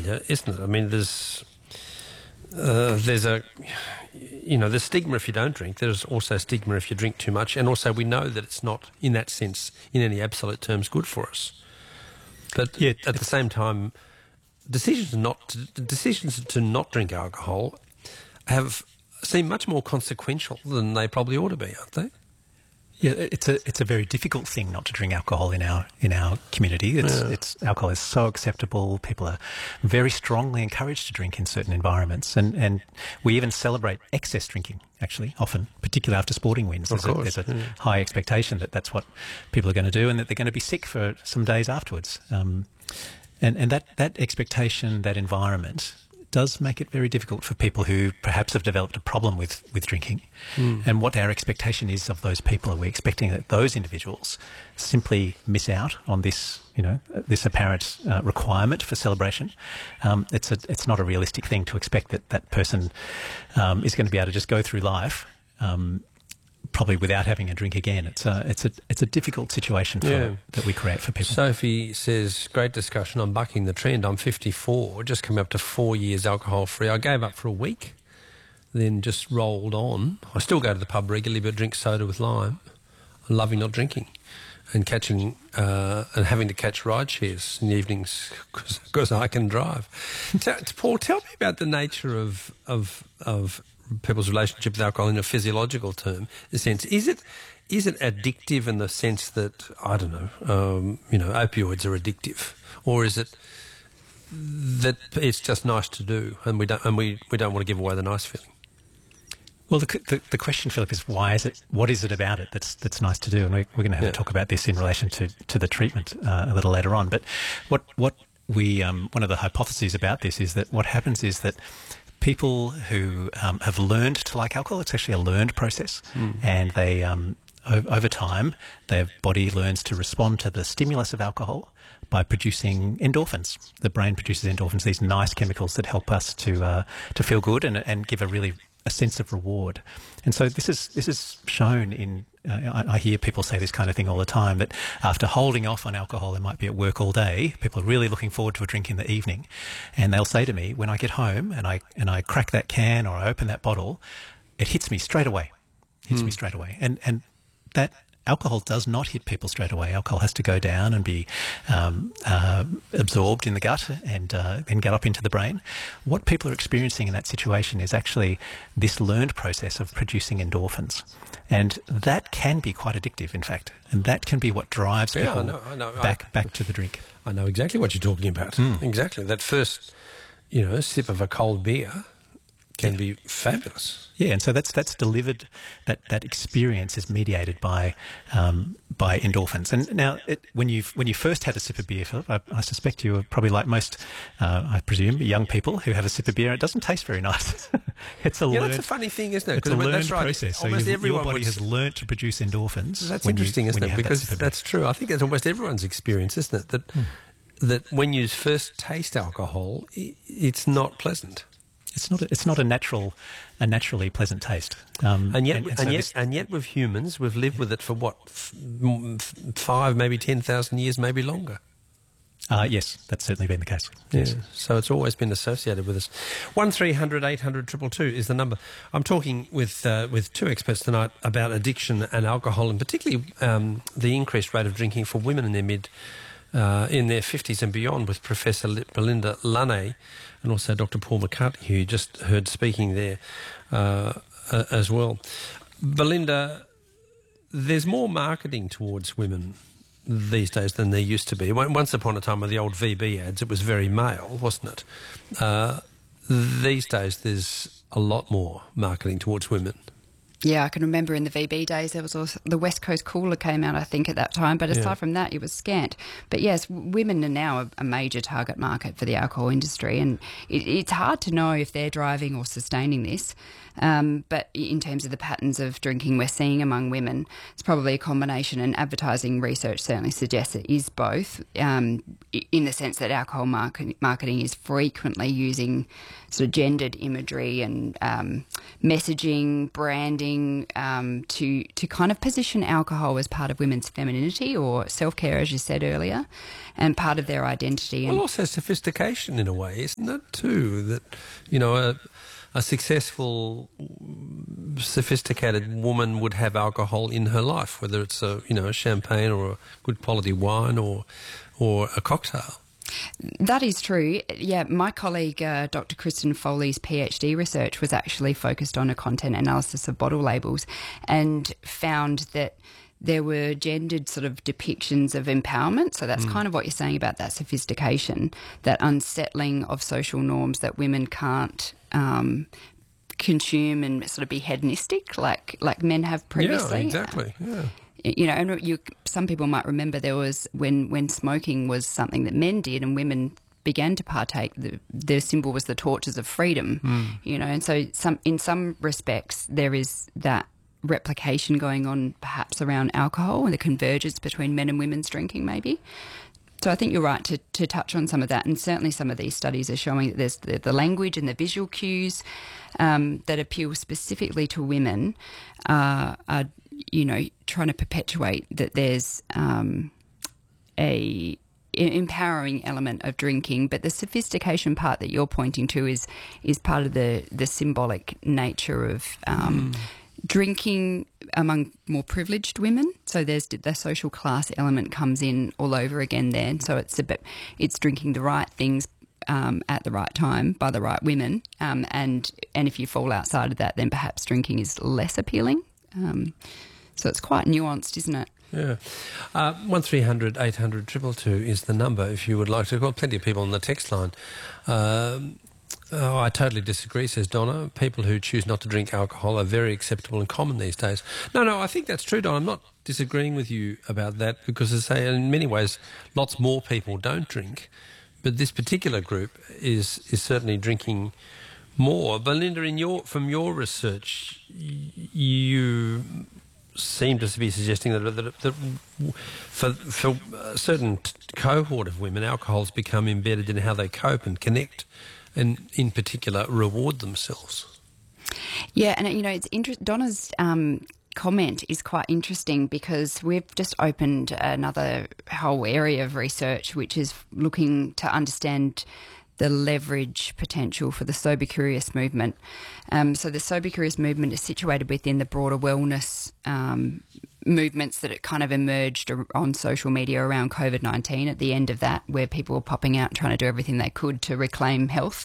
Australia, isn't it? I mean, there's there's stigma if you don't drink. There's also stigma if you drink too much, and also we know that it's not, in that sense, in any absolute terms, good for us. But at the same time, decisions to not drink alcohol seem much more consequential than they probably ought to be, aren't they? Yeah, it's a very difficult thing not to drink alcohol in our community. Alcohol is so acceptable. People are very strongly encouraged to drink in certain environments, and we even celebrate excess drinking. Actually, often, particularly after sporting wins, there's a high expectation that that's what people are going to do, and that they're going to be sick for some days afterwards. And that expectation, that environment, does make it very difficult for people who perhaps have developed a problem with drinking. And what our expectation is of those people, are we expecting that those individuals simply miss out on this, this apparent requirement for celebration? It's not a realistic thing to expect that person is going to be able to just go through life probably without having a drink again. It's a difficult situation that we create for people. Sophie says, great discussion. I'm bucking the trend. I'm 54, just come up to 4 years alcohol-free. I gave up for a week, then just rolled on. I still go to the pub regularly, but drink soda with lime. I'm loving not drinking and catching and having to catch ride shares in the evenings because I can drive. Paul, tell me about the nature of people's relationship with alcohol in a physiological sense. Is it addictive in the sense that, I don't know, opioids are addictive, or is it that it's just nice to do and we don't want to give away the nice feeling? Well, the question, Philip, is why is it? What is it about it that's nice to do? And we're going to have to talk about this in relation to the treatment a little later on. But what we one of the hypotheses about this is that what happens is that people who have learned to like alcohol, it's actually a learned process, and they over time their body learns to respond to the stimulus of alcohol by producing endorphins. The brain produces endorphins, these nice chemicals that help us to feel good and give a sense of reward. And so this is shown in. I hear people say this kind of thing all the time, that after holding off on alcohol, they might be at work all day, people are really looking forward to a drink in the evening, and they'll say to me, when I get home and I crack that can or I open that bottle, it hits me straight away. And that alcohol does not hit people straight away. Alcohol has to go down and be absorbed in the gut and then get up into the brain. What people are experiencing in that situation is actually this learned process of producing endorphins. And that can be quite addictive, in fact. And that can be what drives people back to the drink. I know exactly what you're talking about. Exactly. That first, sip of a cold beer can be fabulous. Yeah, and so that's delivered. That experience is mediated by endorphins. And now, when you first had a sip of beer, Philip, I suspect you were probably like most, I presume, young people who have a sip of beer. It doesn't taste very nice. It's a learned. That's a funny thing, isn't it? It's a learned that's right. process. So almost your body has learnt to produce endorphins. That's interesting, isn't it? Because that's true. I think that's almost everyone's experience, isn't it? That when you first taste alcohol, it's not pleasant. It's not a naturally pleasant taste. And yet with humans, we've lived with it for what, 5, maybe 10,000 years, maybe longer. Yes, that's certainly been the case. Yes. Yeah, so it's always been associated with us. 1300 800 222 is the number. I'm talking with two experts tonight about addiction and alcohol, and particularly the increased rate of drinking for women in their 50s and beyond, with Professor Belinda Lunay and also Dr. Paul McCartney, who you just heard speaking there as well. Belinda, there's more marketing towards women these days than there used to be. Once upon a time with the old VB ads, it was very male, wasn't it? These days there's a lot more marketing towards women. Yeah, I can remember in the VB days there was also the West Coast Cooler came out, I think, at that time. But aside from that, it was scant. But yes, women are now a major target market for the alcohol industry, and it's hard to know if they're driving or sustaining this. But in terms of the patterns of drinking we're seeing among women, it's probably a combination, and advertising research certainly suggests it is both, in the sense that alcohol marketing is frequently using sort of gendered imagery and messaging, branding, trying to kind of position alcohol as part of women's femininity or self-care, as you said earlier, and part of their identity. Well, also sophistication in a way, isn't it, too? That, a successful, sophisticated woman would have alcohol in her life, whether it's a champagne or a good quality wine or a cocktail. That is true. Yeah, my colleague, Dr. Kristen Foley's PhD research was actually focused on a content analysis of bottle labels and found that there were gendered sort of depictions of empowerment. So that's kind of what you're saying about that sophistication, that unsettling of social norms that women can't consume and sort of be hedonistic like men have previously. Yeah, exactly. Yeah. And some people might remember there was when smoking was something that men did and women began to partake. Their symbol was the torches of freedom. And so in some respects there is that replication going on perhaps around alcohol and the convergence between men and women's drinking maybe. So I think you're right to touch on some of that, and certainly some of these studies are showing that there's the language and the visual cues that appeal specifically to women are trying to perpetuate that there's a empowering element of drinking, but the sophistication part that you're pointing to is part of the symbolic nature of drinking among more privileged women. So there's the social class element comes in all over again there. And so it's drinking the right things at the right time by the right women. And if you fall outside of that, then perhaps drinking is less appealing. So it's quite nuanced, isn't it? Yeah. 1300 800 222 is the number if you would like to call. Plenty of people on the text line. I totally disagree, says Donna. People who choose not to drink alcohol are very acceptable and common these days. No, I think that's true, Donna. I'm not disagreeing with you about that because, as I say, in many ways, lots more people don't drink. But this particular group is certainly drinking more. Belinda, from your research, you seem to be suggesting that for a certain cohort of women, alcohol's become embedded in how they cope and connect, and in particular reward themselves. Yeah, and it's Donna's comment is quite interesting because we've just opened another whole area of research which is looking to understand the leverage potential for the Sober Curious movement. So the Sober Curious movement is situated within the broader wellness movements that it kind of emerged on social media around COVID-19 at the end of that, where people were popping out trying to do everything they could to reclaim health.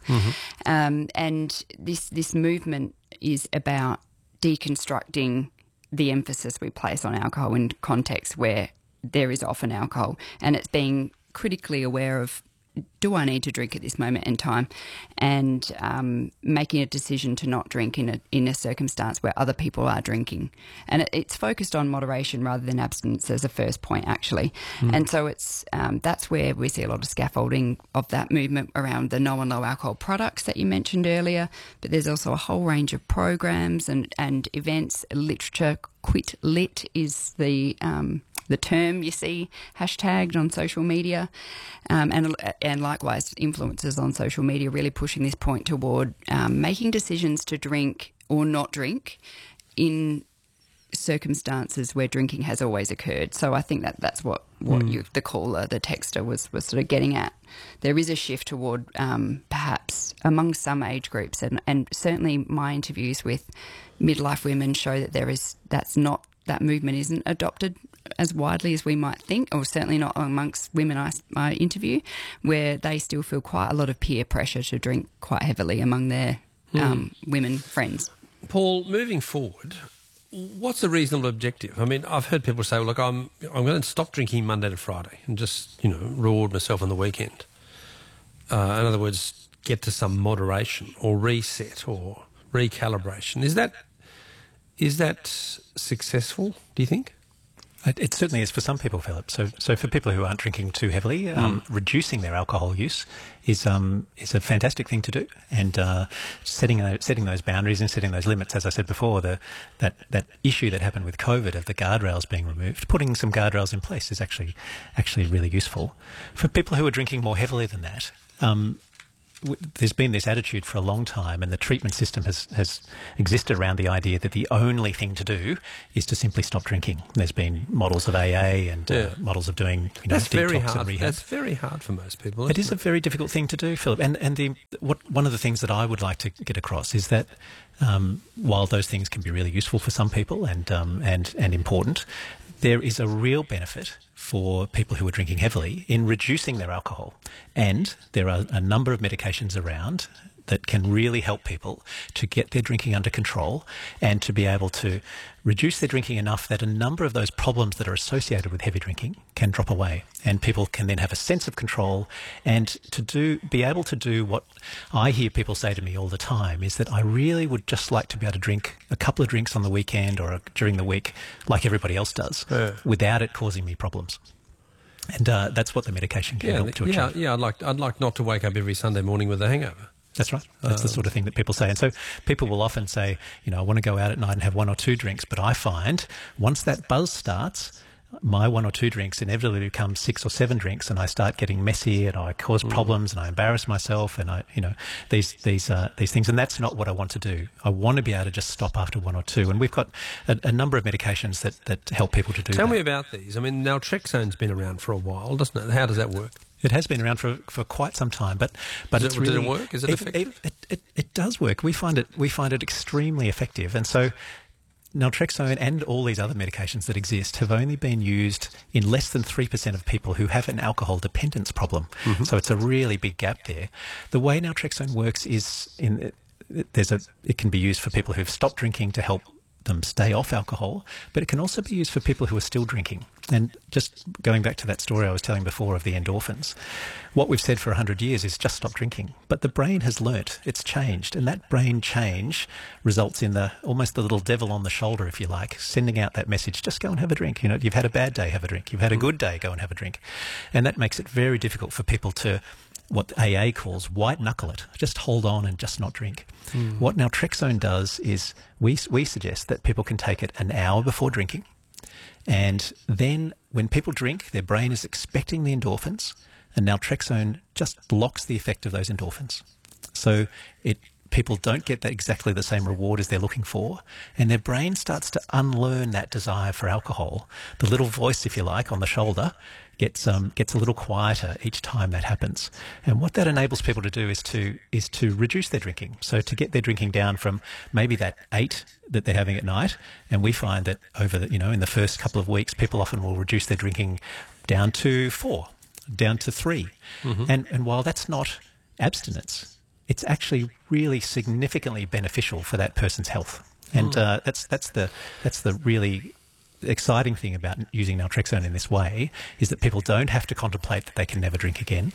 And this movement is about deconstructing the emphasis we place on alcohol in contexts where there is often alcohol, and it's being critically aware of, do I need to drink at this moment in time, and making a decision to not drink in a circumstance where other people are drinking. And it's focused on moderation rather than abstinence as a first point, actually. And so it's that's where we see a lot of scaffolding of that movement around the no and low alcohol products that you mentioned earlier. But there's also a whole range of programs and events, literature. Quit Lit is the term you see hashtagged on social media, and likewise influencers on social media really pushing this point toward making decisions to drink or not drink in circumstances where drinking has always occurred. So I think that's what the caller, the texter, was sort of getting at. There is a shift toward perhaps among some age groups, and certainly my interviews with midlife women show that that movement isn't adopted as widely as we might think, or certainly not amongst women I interview, where they still feel quite a lot of peer pressure to drink quite heavily among their women friends. Paul, moving forward, what's a reasonable objective? I mean, I've heard people say, well, look, I'm going to stop drinking Monday to Friday and just, reward myself on the weekend. In other words, get to some moderation or reset or recalibration. Is that successful, do you think? It certainly is for some people, Philip. So for people who aren't drinking too heavily, reducing their alcohol use is a fantastic thing to do. And setting those boundaries and setting those limits, as I said before, that issue that happened with COVID of the guardrails being removed, putting some guardrails in place is actually really useful. For people who are drinking more heavily than that, there's been this attitude for a long time, and the treatment system has existed around the idea that the only thing to do is to simply stop drinking. There's been models of AA and models of doing that's very detox hard. and rehab. That's very hard for most people. It is a very difficult thing to do, Philip. And one of the things that I would like to get across is that while those things can be really useful for some people and important, there is a real benefit for people who are drinking heavily in reducing their alcohol. And there are a number of medications around that can really help people to get their drinking under control and to be able to reduce their drinking enough that a number of those problems that are associated with heavy drinking can drop away. And people can then have a sense of control and be able to do what I hear people say to me all the time is that I really would just like to be able to drink a couple of drinks on the weekend or during the week like everybody else does without it causing me problems. And that's what the medication can help to achieve. Yeah, I'd like not to wake up every Sunday morning with a hangover. That's right. That's the sort of thing that people say. And so people will often say, I want to go out at night and have one or two drinks, but I find once that buzz starts, my one or two drinks inevitably become 6 or 7 drinks, and I start getting messy, and I cause problems, and I embarrass myself, and these things. And that's not what I want to do. I want to be able to just stop after 1 or 2. And we've got a number of medications that help people to do that. Tell me about these. I mean, naltrexone's been around for a while, doesn't it? How does that work? It has been around for quite some time, but it's really, does it work? Is it effective? It does work. We find it extremely effective, and so naltrexone and all these other medications that exist have only been used in less than 3% of people who have an alcohol dependence problem. Mm-hmm. So it's a really big gap there. The way naltrexone works is it can be used for people who've stopped drinking to help them stay off alcohol, but it can also be used for people who are still drinking. And just going back to that story I was telling before of the endorphins, what we've said for 100 years is just stop drinking. But the brain has learnt, it's changed, and that brain change results in almost the little devil on the shoulder, if you like, sending out that message, just go and have a drink. You've had a bad day, have a drink. You've had a good day, go and have a drink. And that makes it very difficult for people to, what AA calls white knuckle it, just hold on and just not drink. What naltrexone does is we suggest that people can take it an hour before drinking, and then when people drink, their brain is expecting the endorphins, and naltrexone just blocks the effect of those endorphins. So people don't get exactly the same reward as they're looking for, and their brain starts to unlearn that desire for alcohol. The little voice, if you like, on the shoulder gets a little quieter each time that happens. And what that enables people to do is to reduce their drinking. So to get their drinking down from maybe that 8 that they're having at night, and we find that over in the first couple of weeks, people often will reduce their drinking down to 4, down to 3. Mm-hmm. And while that's not abstinence, it's actually really significantly beneficial for that person's health. And that's the really exciting thing about using naltrexone in this way, is that people don't have to contemplate that they can never drink again.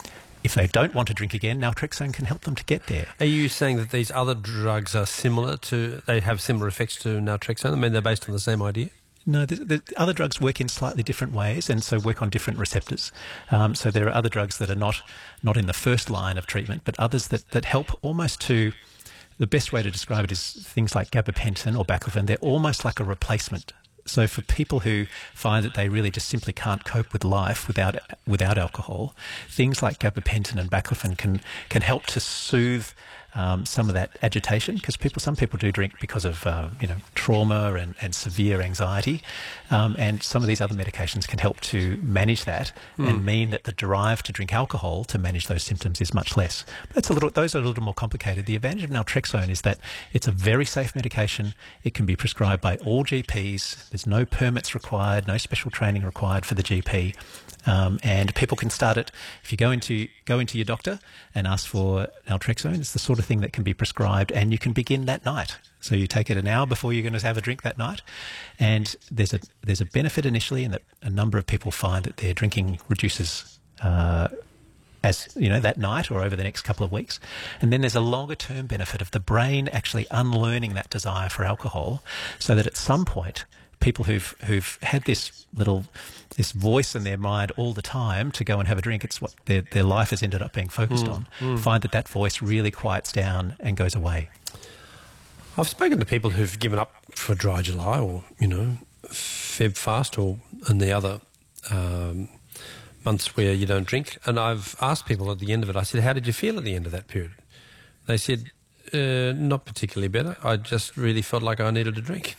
If they don't want to drink again, naltrexone can help them to get there. Are you saying that these other drugs are they have similar effects to naltrexone? I mean, they're based on the same idea? No, the other drugs work in slightly different ways, and so work on different receptors. So there are other drugs that are not in the first line of treatment, but others that help almost to... The best way to describe it is things like gabapentin or baclofen. They're almost like a replacement. So for people who find that they really just simply can't cope with life without alcohol, things like gabapentin and baclofen can help to soothe some of that agitation, because some people do drink because of trauma and severe anxiety, and some of these other medications can help to manage that and mean that the drive to drink alcohol to manage those symptoms is much less. Those are a little more complicated. The advantage of naltrexone is that it's a very safe medication. It can be prescribed by all GPs. There's no permits required, no special training required for the GP. And people can start it. If you go into your doctor and ask for naltrexone, it's the sort of thing that can be prescribed, and you can begin that night. So you take it an hour before you're going to have a drink that night, and there's a benefit initially, in that a number of people find that their drinking reduces that night or over the next couple of weeks. And then there's a longer term benefit of the brain actually unlearning that desire for alcohol, so that at some point people who've had this voice in their mind all the time to go and have a drink, it's what their life has ended up being focused on, find that voice really quiets down and goes away. I've spoken to people who've given up for Dry July or, Feb Fast and the other months where you don't drink, and I've asked people at the end of it, I said, how did you feel at the end of that period? They said, not particularly better. I just really felt like I needed a drink.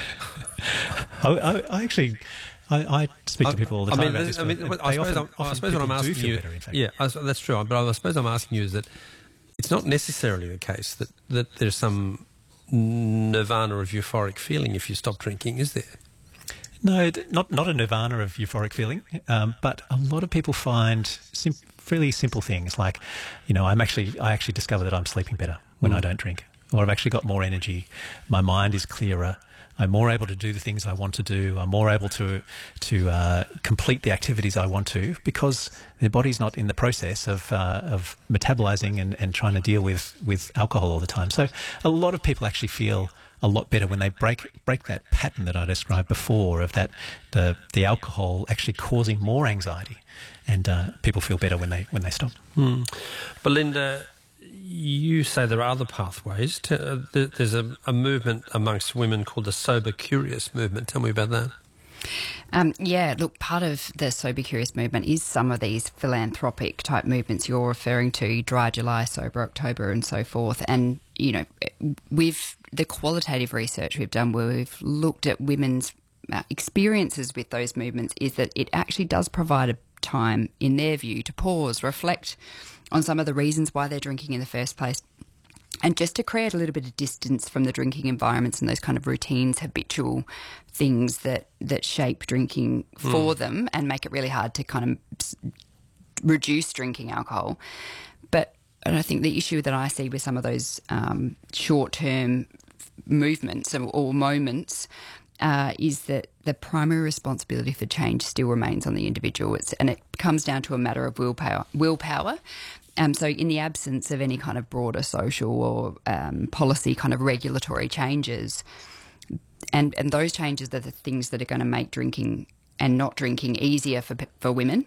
I actually speak to people all the time about this. I suppose what I'm asking you, that's true. But I suppose I'm asking you is that it's not necessarily the case that there's some nirvana of euphoric feeling if you stop drinking, is there? No, not a nirvana of euphoric feeling, but a lot of people find fairly simple things like, I actually discover that I'm sleeping better when I don't drink, or I've actually got more energy, my mind is clearer, I'm more able to do the things I want to do, I'm more able to complete the activities I want to, because their body's not in the process of metabolizing and trying to deal with alcohol all the time. So a lot of people actually feel a lot better when they break that pattern that I described before of that the alcohol actually causing more anxiety, and people feel better when they stop. Belinda, you say there are other pathways. There's a movement amongst women called the Sober Curious movement. Tell me about that. Look, part of the Sober Curious movement is some of these philanthropic type movements you're referring to, Dry July, Sober October and so forth. And, with the qualitative research we've done where we've looked at women's experiences with those movements is that it actually does provide a time, in their view, to pause, reflect on some of the reasons why they're drinking in the first place, and just to create a little bit of distance from the drinking environments and those kind of routines, habitual things that shape drinking for them and make it really hard to kind of reduce drinking alcohol. And I think the issue that I see with some of those short-term movements or moments is that the primary responsibility for change still remains on the individual. And it comes down to a matter of willpower. So in the absence of any kind of broader social or policy kind of regulatory changes, and those changes are the things that are going to make drinking and not drinking easier for women.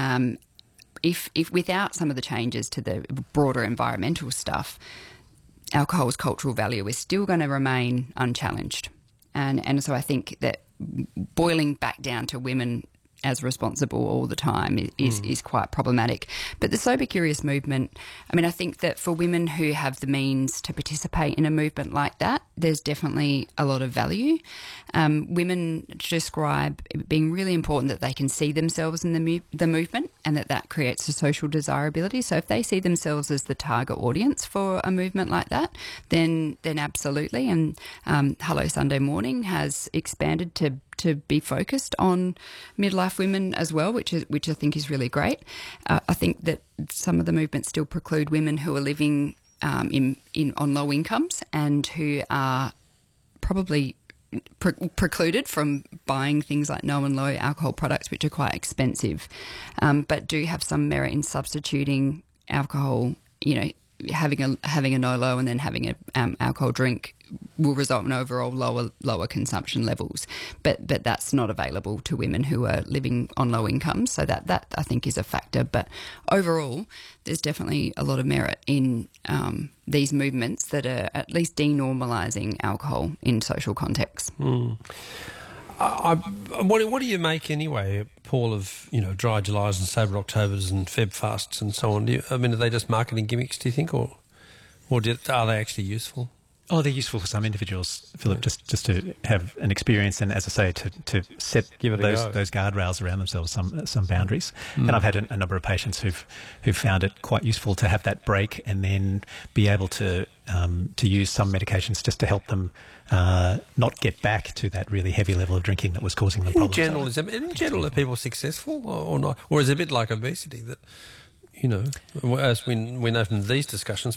If without some of the changes to the broader environmental stuff, alcohol's cultural value is still going to remain unchallenged. And so I think that boiling back down to women as responsible all the time is quite problematic. But the Sober Curious movement, I think that for women who have the means to participate in a movement like that, there's definitely a lot of value. Women describe it being really important that they can see themselves in the movement, and that creates a social desirability. So if they see themselves as the target audience for a movement like that, then absolutely. And Hello Sunday Morning has expanded to be focused on midlife women as well, which I think is really great. I think that some of the movements still preclude women who are living on low incomes and who are probably precluded from buying things like no and low alcohol products, which are quite expensive, but do have some merit in substituting alcohol. Having a no low and then having an alcohol drink will result in overall lower consumption levels, but that's not available to women who are living on low incomes. So that I think is a factor. But overall, there's definitely a lot of merit in these movements that are at least denormalising alcohol in social contexts. What do you make anyway, Paul, of Dry Julys and Sober Octobers and Feb fasts and so on? Are they just marketing gimmicks, do you think, or are they actually useful? Oh, they're useful for some individuals, Philip, just to have an experience and, as I say, to set those guardrails around themselves, some boundaries. And I've had a number of patients who've found it quite useful to have that break and then be able to use some medications just to help them not get back to that really heavy level of drinking that was causing them problems. In general, are people successful or not? Or is it a bit like obesity that, as we know from these discussions,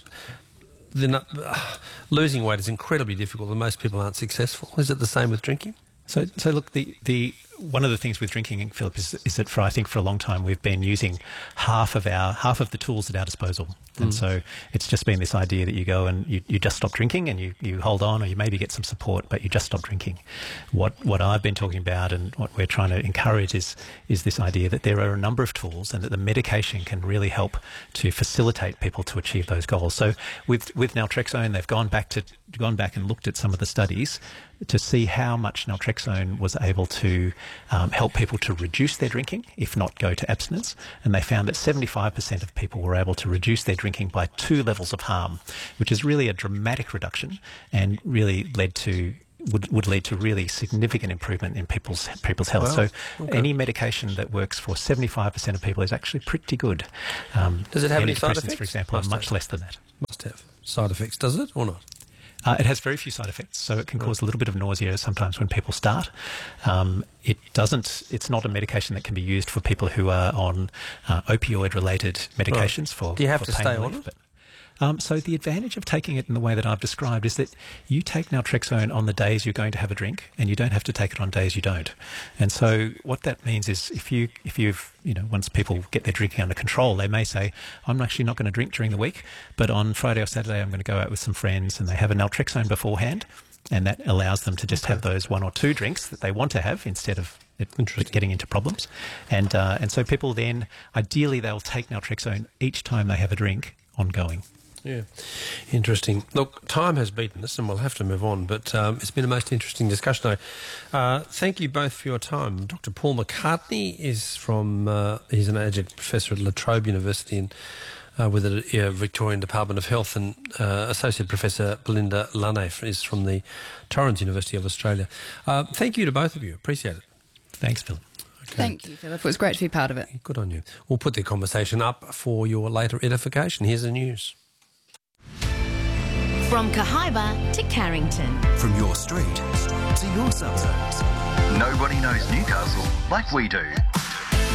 losing weight is incredibly difficult and most people aren't successful. Is it the same with drinking? So look, the one of the things with drinking, Philip, is that I think for a long time we've been using half of the tools at our disposal. And so it's just been this idea that you go and you just stop drinking and you hold on, or you maybe get some support, but you just stop drinking. What I've been talking about and what we're trying to encourage is this idea that there are a number of tools and that the medication can really help to facilitate people to achieve those goals. So with naltrexone, they've gone back and looked at some of the studies. to see how much naltrexone was able to help people to reduce their drinking, if not go to abstinence. And they found that 75% of people were able to reduce their drinking by 2 levels of harm, which is really a dramatic reduction and really would lead to really significant improvement in people's health. Wow. So Okay. any medication that works for 75% of people is actually pretty good. Does it have any side Antidepressants, effects? for example, are Must much have. less than that. Must have side effects, does it, or not? It has very few side effects, so it can cause a little bit of nausea sometimes when people start. It's not a medication that can be used for people who are on opioid-related medications for Do you have for to pain stay on relief, it? So the advantage of taking it in the way that I've described is that you take naltrexone on the days you're going to have a drink, and you don't have to take it on days you don't. And so what that means is if you've once people get their drinking under control, they may say, I'm actually not going to drink during the week, but on Friday or Saturday I'm going to go out with some friends, and they have a naltrexone beforehand, and that allows them to just have those 1 or 2 drinks that they want to have instead of it getting into problems. And so people then, ideally, they'll take naltrexone each time they have a drink ongoing. Yeah, interesting. Look, time has beaten us and we'll have to move on, but it's been a most interesting discussion. Thank you both for your time. Dr. Paul McCartney is he's an adjunct professor at La Trobe University and with the Victorian Department of Health, and Associate Professor Belinda Lunay is from the Torrens University of Australia. Thank you to both of you. Appreciate it. Thanks, Philip. Okay. Thank you, Philip. It was great to be part of it. Good on you. We'll put the conversation up for your later edification. Here's the news. From Cahaiba to Carrington. From your street to your suburbs. Nobody knows Newcastle like we do.